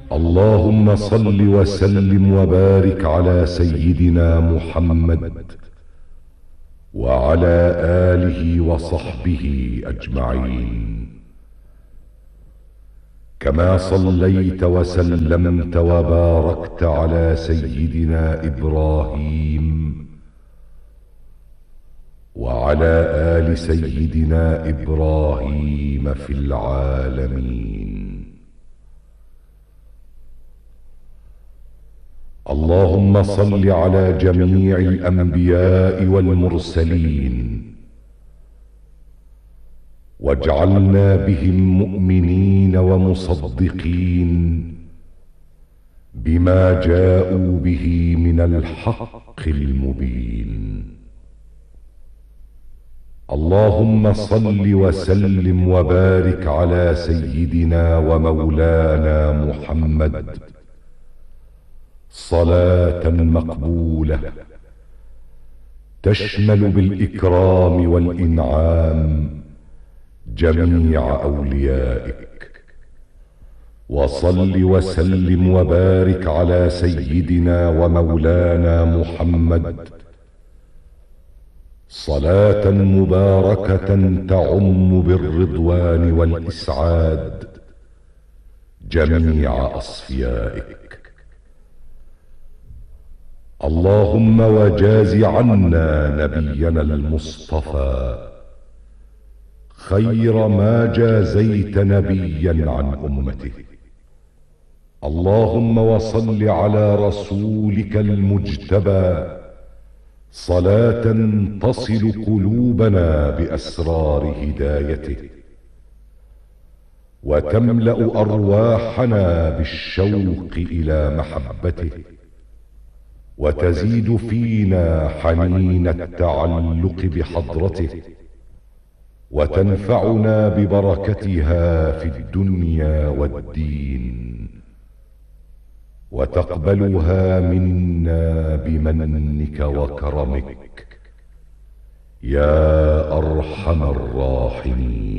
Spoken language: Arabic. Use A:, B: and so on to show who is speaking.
A: اللهم صل وسلم وبارك على سيدنا محمد وعلى آله وصحبه أجمعين، كما صليت وسلمت وباركت على سيدنا إبراهيم وعلى آل سيدنا إبراهيم في العالمين. اللهم صل على جميع الأنبياء والمرسلين، واجعلنا بهم مؤمنين ومصدقين بما جاءوا به من الحق المبين. اللهم صل وسلم وبارك على سيدنا ومولانا محمد صلاة مقبولة تشمل بالإكرام والإنعام جميع أوليائك، وصل وسلم وبارك على سيدنا ومولانا محمد صلاة مباركة تعم بالرضوان والإسعاد جميع أصفيائك. اللهم وجاز عنا نبينا المصطفى خير ما جازيت نبيا عن أمته. اللهم وصل على رسولك المجتبى صلاة تصل قلوبنا بأسرار هدايته، وتملأ أرواحنا بالشوق إلى محبته، وتزيد فينا حنين التعلق بحضرته، وتنفعنا ببركتها في الدنيا والدين، وتقبلها منا بمنك وكرمك يا أرحم الراحمين.